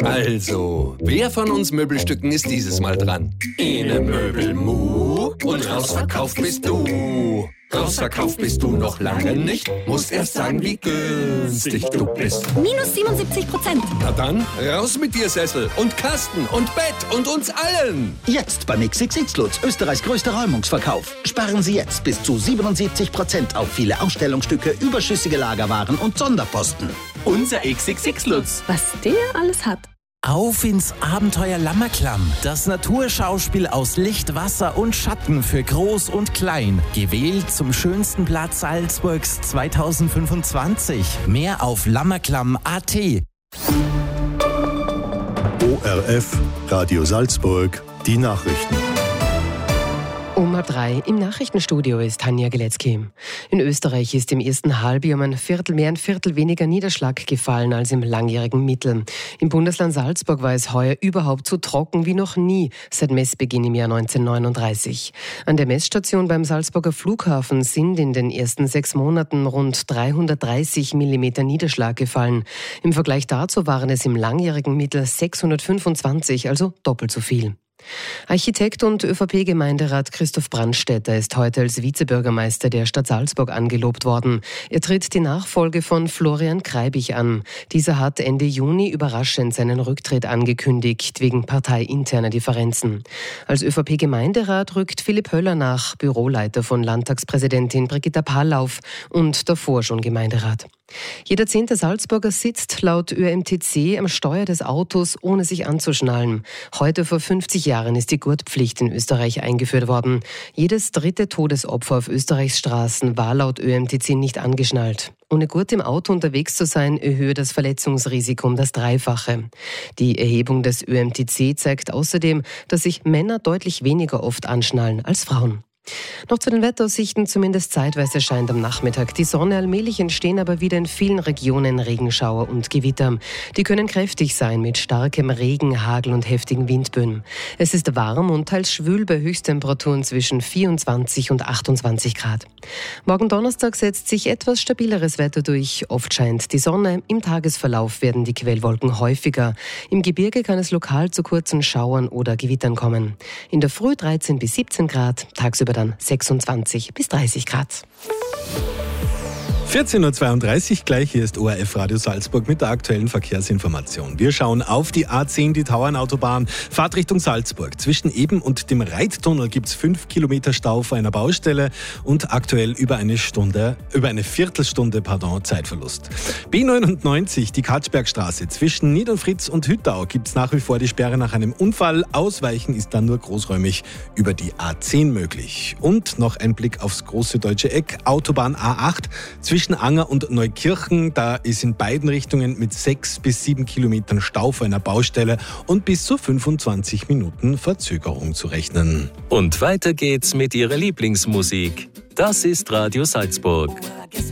Also, wer von uns Möbelstücken ist dieses Mal dran? Ene Möbelmu und rausverkauft bist du. Rausverkauft bist du noch lange nicht, musst erst sagen, wie günstig du bist. Minus 77%. Na dann, raus mit dir, Sessel und Kasten und Bett und uns allen. Jetzt beim XXX Lutz, Österreichs größter Räumungsverkauf. Sparen Sie jetzt bis zu 77% auf viele Ausstellungsstücke, überschüssige Lagerwaren und Sonderposten. Unser XXX Lutz. Was der alles hat. Auf ins Abenteuer Lammerklamm. Das Naturschauspiel aus Licht, Wasser und Schatten für Groß und Klein. Gewählt zum schönsten Platz Salzburgs 2025. Mehr auf lammerklamm.at. ORF, Radio Salzburg, die Nachrichten. Um 3 im Nachrichtenstudio ist Tanja Geletzky. In Österreich ist im ersten Halbjahr ein Viertel weniger Niederschlag gefallen als im langjährigen Mittel. Im Bundesland Salzburg war es heuer überhaupt so trocken wie noch nie seit Messbeginn im Jahr 1939. An der Messstation beim Salzburger Flughafen sind in den ersten 6 Monaten rund 330 mm Niederschlag gefallen. Im Vergleich dazu waren es im langjährigen Mittel 625, also doppelt so viel. Architekt und ÖVP-Gemeinderat Christoph Brandstätter ist heute als Vizebürgermeister der Stadt Salzburg angelobt worden. Er tritt die Nachfolge von Florian Kreibich an. Dieser hat Ende Juni überraschend seinen Rücktritt angekündigt, wegen parteiinterner Differenzen. Als ÖVP-Gemeinderat rückt Philipp Höller nach, Büroleiter von Landtagspräsidentin Brigitta Pallauf und davor schon Gemeinderat. Jeder 10. Salzburger sitzt laut ÖMTC am Steuer des Autos, ohne sich anzuschnallen. Heute vor 50 Jahren ist die Gurtpflicht in Österreich eingeführt worden. Jedes 3. Todesopfer auf Österreichs Straßen war laut ÖMTC nicht angeschnallt. Ohne Gurt im Auto unterwegs zu sein, erhöhe das Verletzungsrisiko um das Dreifache. Die Erhebung des ÖMTC zeigt außerdem, dass sich Männer deutlich weniger oft anschnallen als Frauen. Noch zu den Wetteraussichten, zumindest zeitweise scheint am Nachmittag die Sonne. Allmählich entstehen aber wieder in vielen Regionen Regenschauer und Gewitter. Die können kräftig sein mit starkem Regen, Hagel und heftigen Windböen. Es ist warm und teils schwül bei Höchsttemperaturen zwischen 24 und 28 Grad. Morgen Donnerstag setzt sich etwas stabileres Wetter durch. Oft scheint die Sonne. Im Tagesverlauf werden die Quellwolken häufiger. Im Gebirge kann es lokal zu kurzen Schauern oder Gewittern kommen. In der Früh 13 bis 17 Grad, tagsüber dann 26 bis 30 Grad. 14.32 Uhr gleich, hier ist ORF Radio Salzburg mit der aktuellen Verkehrsinformation. Wir schauen auf die A10, die Tauernautobahn, Fahrt Richtung Salzburg. Zwischen Eben und dem Reittunnel gibt es 5 Kilometer Stau vor einer Baustelle und aktuell über eine Viertelstunde Zeitverlust. B99, die Katschbergstraße. Zwischen Niederfritz und Hüttau gibt es nach wie vor die Sperre nach einem Unfall. Ausweichen ist dann nur großräumig über die A10 möglich. Und noch ein Blick aufs große deutsche Eck, Autobahn A8. Zwischen Anger und Neukirchen, da ist in beiden Richtungen mit 6 bis 7 Kilometern Stau vor einer Baustelle und bis zu 25 Minuten Verzögerung zu rechnen. Und weiter geht's mit Ihrer Lieblingsmusik. Das ist Radio Salzburg.